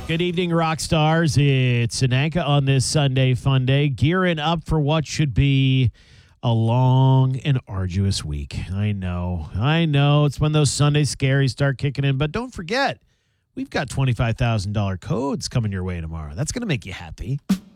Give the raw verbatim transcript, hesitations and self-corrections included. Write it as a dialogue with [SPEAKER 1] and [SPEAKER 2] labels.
[SPEAKER 1] Good evening, rock stars. It's Ananka on this Sunday fun day, gearing up for what should be a long and arduous week. I know, I know. It's when those Sunday scaries start kicking in, but don't forget, we've got twenty-five thousand dollars codes coming your way tomorrow. That's going to make you happy.